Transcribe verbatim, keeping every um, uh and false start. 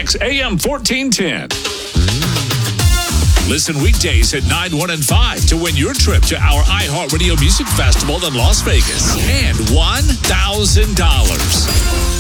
X A M fourteen ten. Listen weekdays at nine, one, and five to win your trip to our iHeartRadio Music Festival in Las Vegas and one thousand dollars.